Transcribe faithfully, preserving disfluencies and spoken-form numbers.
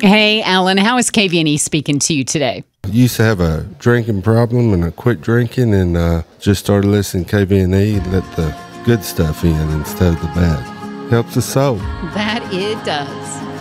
Hey, Alan, how is K V N E speaking to you today? I used to have a drinking problem and I quit drinking and uh, just started listening to K V N E and let the good stuff in instead of the bad. Helps the soul. That it does.